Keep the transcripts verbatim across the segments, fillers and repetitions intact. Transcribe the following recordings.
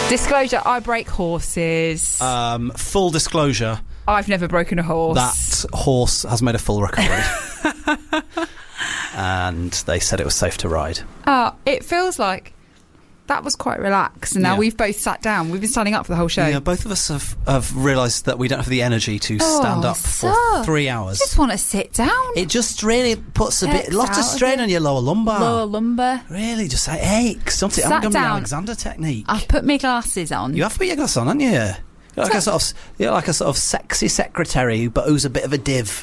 Disclosure, I break horses. Um, full disclosure. I've never broken a horse. That horse has made a full recovery. And they said it was safe to ride. Uh, it feels like that was quite relaxed. And now Yeah. we've both sat down. We've been standing up for the whole show. Yeah, both of us have, have realised that we don't have the energy to Oh, stand up so for three hours. just want to sit down. It just really puts a bit, Takes lot out of of strain it. on your lower lumbar. Lower lumbar. Really, just it aches. Don't it? I'm Sat going to the down. Alexander technique. I've put my glasses on. You have to put your glasses on, haven't you? You're like a sort of, you're like a sort of sexy secretary, but who's a bit of a div.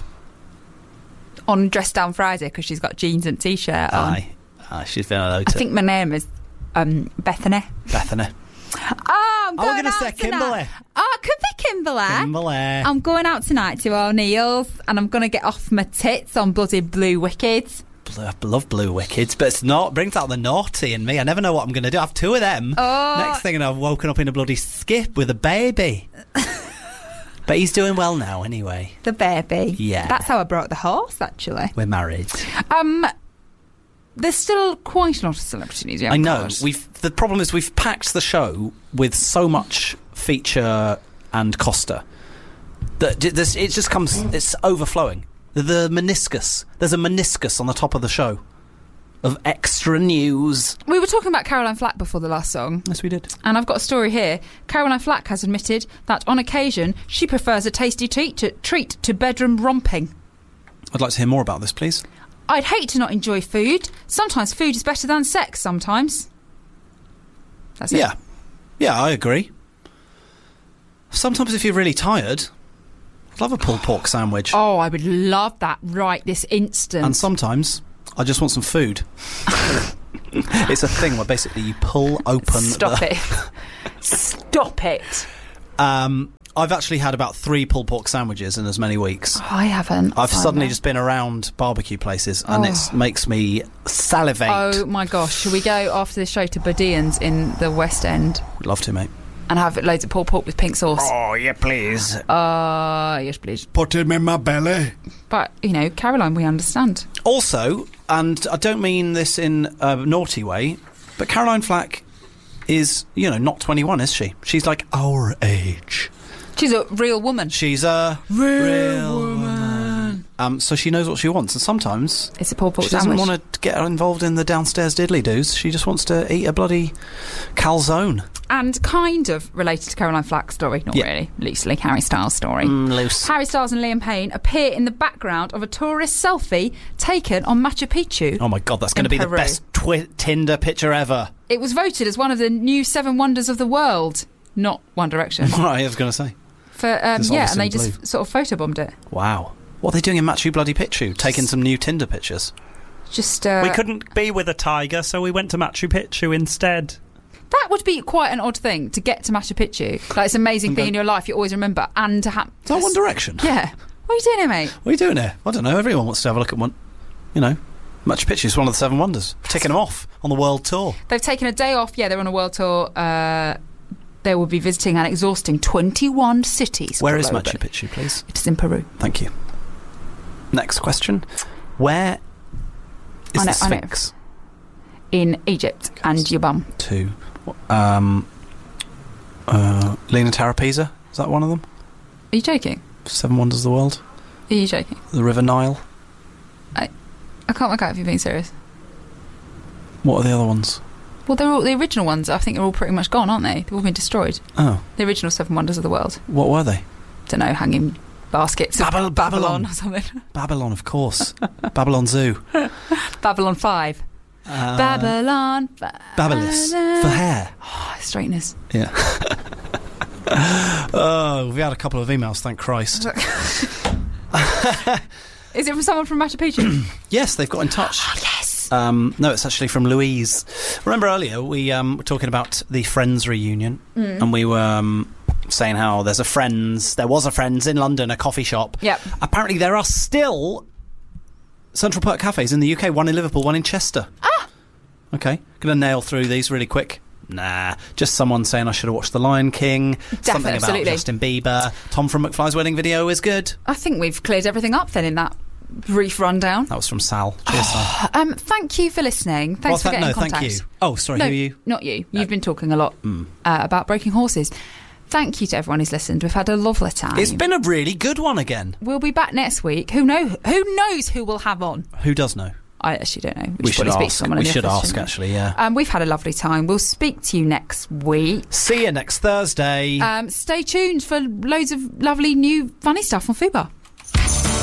On Dress Down Friday because she's got jeans and t-shirt on. Aye, aye, she's been hello I to think my name is um, Bethany. Bethany. Oh, I'm I was going gonna out say tonight. Kimberly. Oh, it could be Kimberly. Kimberly. I'm going out tonight to O'Neill's and I'm going to get off my tits on bloody Blue Wicked. I love Blue Wickeds, but it's not. Brings out the naughty in me. I never know what I'm going to do. I have two of them. Oh. Next thing, and I've woken up in a bloody skip with a baby. But he's doing well now, anyway. The baby. Yeah. That's how I brought the horse, actually. We're married. Um, there's still quite a lot of celebrity news. I know. We've the problem is we've packed the show with so much feature and Costa that j- this, it just comes. It's overflowing. The, the meniscus. There's a meniscus on the top of the show of extra news. We were talking about Caroline Flack before the last song. Yes, we did. And I've got a story here. Caroline Flack has admitted that on occasion she prefers a tasty treat to, treat to bedroom romping. I'd like to hear more about this, please. I'd hate to not enjoy food. Sometimes food is better than sex, sometimes. That's it. Yeah. Yeah, I agree. Sometimes if you're really tired, I'd love a pulled pork sandwich. Oh, I would love that right this instant. And sometimes I just want some food. It's a thing where basically you pull open Stop the... it. Stop it. Um, I've actually had about three pulled pork sandwiches in as many weeks. Oh, I haven't. I've I suddenly know. just been around barbecue places and Oh. it makes me salivate. Oh my gosh, shall we go after the show to Badian's in the West End Would love to, mate. and have loads of pulled pork with pink sauce? Oh, yeah, please. Uh, yes, please. Put him in my belly. But, you know, Caroline, we understand. Also, and I don't mean this in a naughty way, but Caroline Flack is, you know, not twenty-one, is she? She's like our age. She's a real woman. She's a real, woman. Um, so she knows what she wants, and sometimes It's a pulled pork she doesn't sandwich. want to get involved in the downstairs diddly-doos. She just wants to eat a bloody calzone. And kind of related to Caroline Flack's story, not Yeah. really, loosely, Harry Styles' story. Mm, loose. Harry Styles and Liam Payne appear in the background of a tourist selfie taken on Machu Picchu. Oh my God, that's going to In be the Peru. best twi- Tinder picture ever. It was voted as one of the new seven wonders of the world, not One Direction. What I was going to say. For um, It's yeah, obviously and they blue. just sort of photobombed it. Wow. What are they doing in Machu Bloody Picchu? Taking some new Tinder pictures. Just uh, we couldn't be with a tiger, so we went to Machu Picchu instead. that would be quite an odd thing to get to Machu Picchu. Like it's an amazing thing in your life you always remember, and to have. Is that One Direction? Yeah. What are you doing here, mate? What are you doing here? I don't know. Everyone wants to have a look at one. You know, Machu Picchu is one of the seven wonders. Taking them off on the world tour. They've taken a day off. Yeah, they're on a world tour. Uh, they will be visiting an exhausting twenty-one cities. Where is globally. Machu Picchu, please? It is in Peru. Thank you. Next question. Where is I know- the I know. Sphinx? In Egypt and Yabam. Two. Um, uh, Lena Tarapisa? Is that one of them? Are you joking? Seven Wonders of the World? Are you joking? The River Nile? I can't work out if you're being serious. What are the other ones? Well, they're all the original ones. I think they're all pretty much gone, aren't they? They've all been destroyed. Oh. The original Seven Wonders of the World. What were they? Don't know, hanging baskets of Babylon- Babylon. or something. Babylon, of course. Babylon Zoo. Babylon five. Uh, Babylon. Ba- Babylus. For hair. Oh, straighteners. Yeah. Oh, we had a couple of emails, thank Christ. Is it from someone from Machu Picchu? Yes, they've got in touch. Oh, yes. Um, no, it's actually from Louise. Remember earlier we um, were talking about the Friends reunion, Mm. and we were um, saying how there's a Friends, there was a Friends in London, a coffee shop. Yep. Apparently there are still Central Perk cafes in the U K, one in Liverpool, one in Chester. Ah! Okay, gonna nail through these really quick. Nah, just someone saying I should have watched The Lion King. Something about absolutely. Justin Bieber. Tom from McFly's wedding video is good. I think we've cleared everything up then in that brief rundown. That was from Sal. Cheers, Sal. Um, thank you for listening. Thanks well, for th- getting no, in contact. thank you. Oh, sorry, no, who are you? Not you. You've No. been talking a lot Mm. uh, about breaking horses. Thank you to everyone who's listened. We've had a lovely time. It's been a really good one again. We'll be back next week. Who know? Who knows who we'll have on? Who does know? I actually don't know. We should probably speak to ask. someone We in the should office, ask, shouldn't we? actually, yeah. Um, we've had a lovely time. We'll speak to you next week. See you next Thursday. Um, stay tuned for loads of lovely new funny stuff on Fubar.